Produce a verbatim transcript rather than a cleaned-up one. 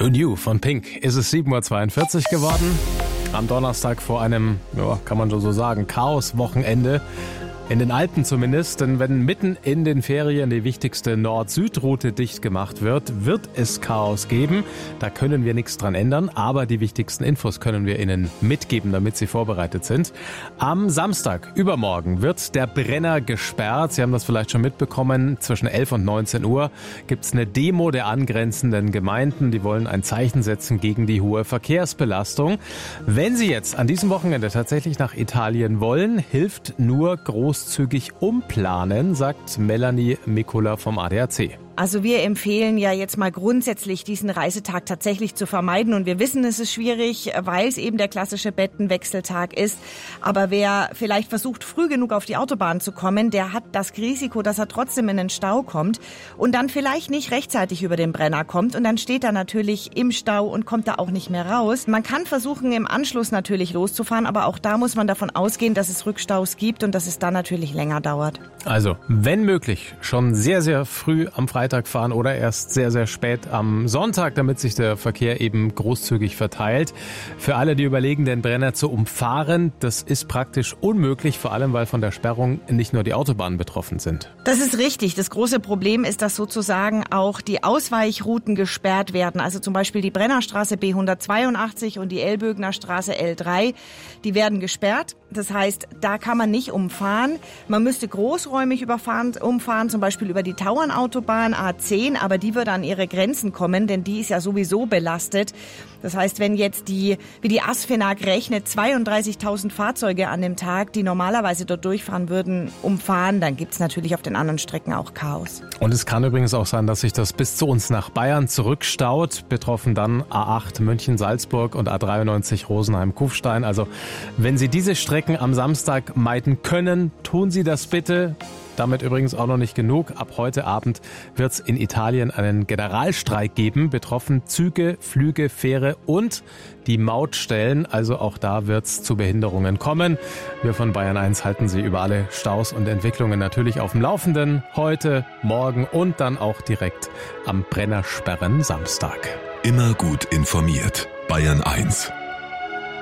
Who Knew von Pink. Ist es sieben Uhr zweiundvierzig geworden. Am Donnerstag vor einem, ja, kann man schon so sagen, Chaos-Wochenende. In den Alpen zumindest, denn wenn mitten in den Ferien die wichtigste Nord-Süd-Route dicht gemacht wird, wird es Chaos geben. Da können wir nichts dran ändern, aber die wichtigsten Infos können wir Ihnen mitgeben, damit Sie vorbereitet sind. Am Samstag, übermorgen, wird der Brenner gesperrt. Sie haben das vielleicht schon mitbekommen. Zwischen elf und neunzehn Uhr gibt es eine Demo der angrenzenden Gemeinden. Die wollen ein Zeichen setzen gegen die hohe Verkehrsbelastung. Wenn Sie jetzt an diesem Wochenende tatsächlich nach Italien wollen, hilft nur groß großzügig umplanen, sagt Melanie Mikula vom A D A C. Also wir empfehlen ja jetzt mal grundsätzlich, diesen Reisetag tatsächlich zu vermeiden. Und wir wissen, es ist schwierig, weil es eben der klassische Bettenwechseltag ist. Aber wer vielleicht versucht, früh genug auf die Autobahn zu kommen, der hat das Risiko, dass er trotzdem in den Stau kommt und dann vielleicht nicht rechtzeitig über den Brenner kommt. Und dann steht er natürlich im Stau und kommt da auch nicht mehr raus. Man kann versuchen, im Anschluss natürlich loszufahren, aber auch da muss man davon ausgehen, dass es Rückstaus gibt und dass es dann natürlich länger dauert. Also, wenn möglich, schon sehr, sehr früh am Freitag Freitag fahren oder erst sehr, sehr spät am Sonntag, damit sich der Verkehr eben großzügig verteilt. Für alle, die überlegen, den Brenner zu umfahren, das ist praktisch unmöglich, vor allem, weil von der Sperrung nicht nur die Autobahnen betroffen sind. Das ist richtig. Das große Problem ist, dass sozusagen auch die Ausweichrouten gesperrt werden. Also zum Beispiel die Brennerstraße B hundertzweiundachtzig und die Elbögener Straße L drei, die werden gesperrt. Das heißt, da kann man nicht umfahren. Man müsste großräumig überfahren, umfahren, zum Beispiel über die Tauernautobahn A zehn, aber die wird an ihre Grenzen kommen, denn die ist ja sowieso belastet. Das heißt, wenn jetzt die, wie die ASFINAG rechnet, zweiunddreißigtausend Fahrzeuge an dem Tag, die normalerweise dort durchfahren würden, umfahren, dann gibt es natürlich auf den anderen Strecken auch Chaos. Und es kann übrigens auch sein, dass sich das bis zu uns nach Bayern zurückstaut. Betroffen dann A acht München-Salzburg und A dreiundneunzig Rosenheim-Kufstein. Also wenn Sie diese Strecken am Samstag meiden können, tun Sie das bitte. Damit übrigens auch noch nicht genug. Ab heute Abend wird es in Italien einen Generalstreik geben. Betroffen Züge, Flüge, Fähre und die Mautstellen. Also auch da wird es zu Behinderungen kommen. Wir von Bayern eins halten Sie über alle Staus und Entwicklungen natürlich auf dem Laufenden. Heute, morgen und dann auch direkt am Brennersperren Samstag. Immer gut informiert. Bayern eins.